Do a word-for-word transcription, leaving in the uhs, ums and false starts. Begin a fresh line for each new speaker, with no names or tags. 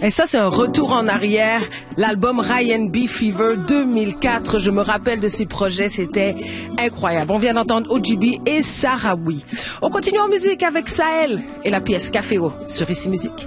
Et ça, c'est un retour en arrière. L'album Ryan B Fever deux mille quatre. Je me rappelle de ces projets. C'était incroyable. On vient d'entendre O G B et Sahraoui. On continue en musique avec Sahel et la pièce Caféo sur Ici Musique.